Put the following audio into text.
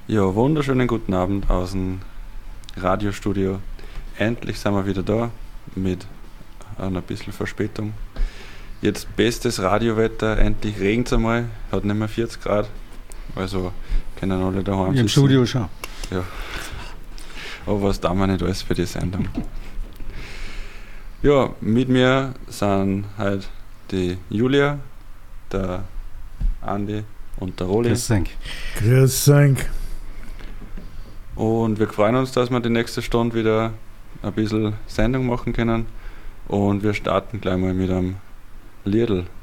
Ja, wunderschönen guten Abend aus dem Radiostudio. Endlich sind wir wieder da mit einer bisschen Verspätung. Jetzt bestes Radiowetter, endlich regnet es einmal, hat nicht mehr 40 Grad, also können alle daheim sitzen. Im Studio schon. Ja, aber was tun wir nicht alles für die Sendung. Ja, mit mir sind halt die Julia, der Andi und der Roli. Grüß dich. Grüß euch. Und wir freuen uns, dass wir die nächste Stunde wieder ein bisschen Sendung machen können. Und wir starten gleich mal mit einem Liedl.